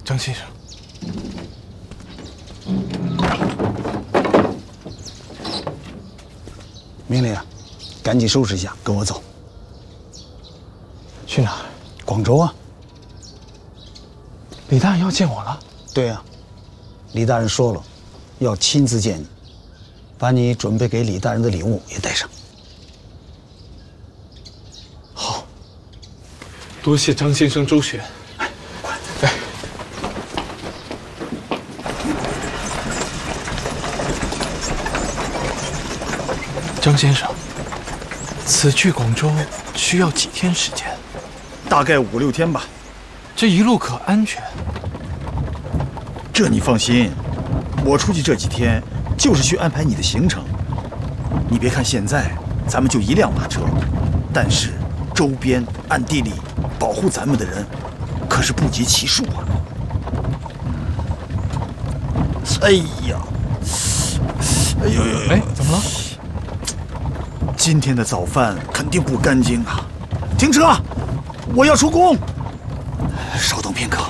张先生。 命令啊，赶紧收拾一下，跟我走。 去哪儿？ 广州啊。 李大人要见我了？ 对啊，李大人说了，要亲自见你，把你准备给李大人的礼物也带上。 好，多谢张先生周旋。 快， 来。张先生，此去广州需要几天时间？ 大概5、6天吧。 这一路可安全？ 这你放心，我出去这几天就是去安排你的行程。你别看现在咱们就1辆马车，但是周边暗地里保护咱们的人可是不计其数啊。哎呀，哎呦呦呦！ 哎，怎么了？ 今天的早饭肯定不干净啊！停车，我要出宫。稍等片刻。